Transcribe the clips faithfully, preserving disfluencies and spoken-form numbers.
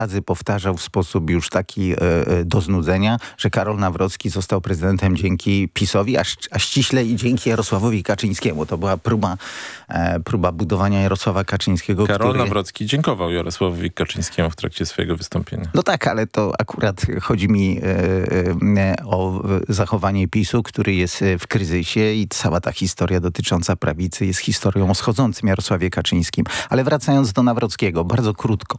razy powtarzał w sposób już taki e, do znudzenia, że Karol Nawrocki został prezydentem dzięki PiS-owi, a, a ściśle i dzięki Jarosławowi Kaczyńskiemu. To była próba, e, próba budowania Jarosława Kaczyńskiego. Karol który... Nawrocki dziękował Jarosławowi Kaczyńskiemu w trakcie swojego wystąpienia. No tak, ale to akurat chodzi mi e, e, o zachowanie PiS-u, który jest w kryzysie i cała ta historia dotycząca prawicy jest historią o schodzącym Jarosławie Kaczyńskim. Ale wracając do Nawrockiego, bardzo krótko.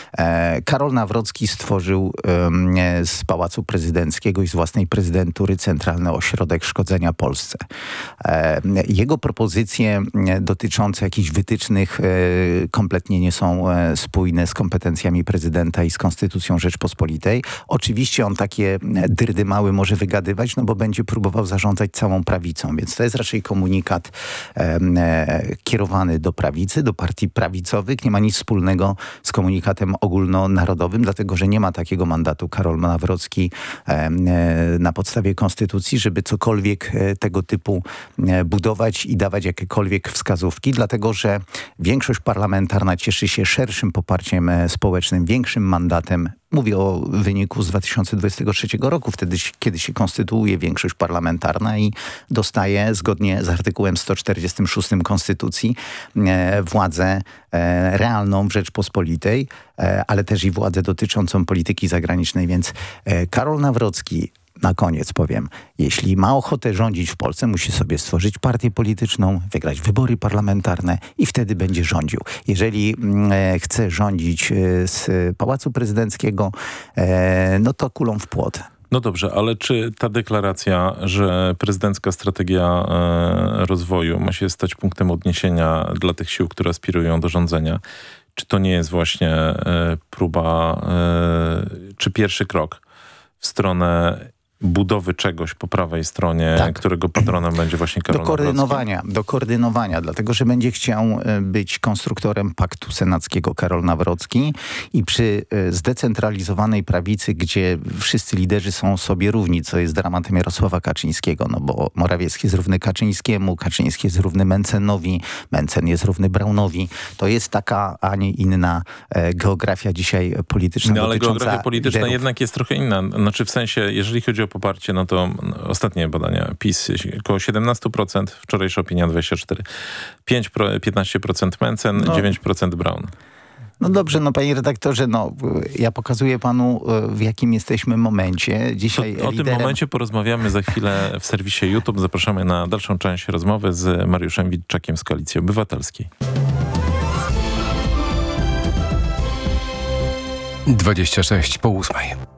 E, Karol Nawrocki stworzył e, z Pałacu Prezydenckiego i z własnej prezydentury Centralny Ośrodek Szkodzenia Polsce. E, jego propozycje dotyczące jakichś wytycznych e, kompletnie nie są e, spójne z kompetencjami prezydenta i z Konstytucją Rzeczpospolitej. Oczywiście on takie dyrdymały może wygadywać, no bo będzie próbował zarządzać całą prawicą, więc to jest raczej komunikat e, e, kierowany do prawicy, do partii prawicowych. Nie ma nic wspólnego z komunikatem ogólnonarodowym, dlatego że nie ma takiego mandatu Karol Nawrocki e, e, na podstawie Konstytucji, żeby cokolwiek e, tego typu e, budować i dawać jakiekolwiek wskazówki, dlatego że większość parlamentarna cieszy się szerszym poparciem e, społecznym, większym mandatem. Mówię o wyniku z dwa tysiące dwudziestego trzeciego roku, wtedy, kiedy się konstytuuje większość parlamentarna i dostaje zgodnie z artykułem sto czterdziestym szóstym Konstytucji e, władzę e, realną w Rzeczpospolitej, e, ale też i władzę dotyczącą polityki zagranicznej. Więc e, Karol Nawrocki, na koniec powiem, jeśli ma ochotę rządzić w Polsce, musi sobie stworzyć partię polityczną, wygrać wybory parlamentarne i wtedy będzie rządził. Jeżeli e, chce rządzić e, z Pałacu Prezydenckiego, e, no to kulą w płot. No dobrze, ale czy ta deklaracja, że prezydencka strategia e, rozwoju ma się stać punktem odniesienia dla tych sił, które aspirują do rządzenia, czy to nie jest właśnie e, próba, e, czy pierwszy krok w stronę budowy czegoś po prawej stronie, tak, którego patronem będzie właśnie Karol do koordynowania, Nawrocki? Do koordynowania, dlatego że będzie chciał być konstruktorem paktu senackiego Karol Nawrocki i przy zdecentralizowanej prawicy, gdzie wszyscy liderzy są sobie równi, co jest dramatem Jarosława Kaczyńskiego, no bo Morawiecki jest równy Kaczyńskiemu, Kaczyński jest równy Mentzenowi, Mentzen jest równy Braunowi. To jest taka, a nie inna e, geografia dzisiaj polityczna. No, ale geografia polityczna liderów. jednak jest trochę inna. Znaczy w sensie, jeżeli chodzi o poparcie, no to ostatnie badania PiS około siedemnaście procent, wczorajsza opinia dwadzieścia cztery procent, piętnaście procent Mentzen, no. dziewięć procent Braun. No dobrze, no panie redaktorze, no ja pokazuję panu, w jakim jesteśmy momencie. Dzisiaj to, o liderem... tym momencie porozmawiamy za chwilę w serwisie YouTube. Zapraszamy na dalszą część rozmowy z Mariuszem Witczakiem z Koalicji Obywatelskiej. dwadzieścia sześć po ósmej.